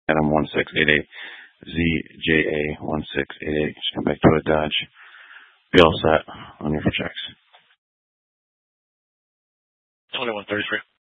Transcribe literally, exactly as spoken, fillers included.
Adam one six eight eight, Z J A one six eight eight. Just come back to a Dodge. Be all set on your checks. twenty-one thirty-three.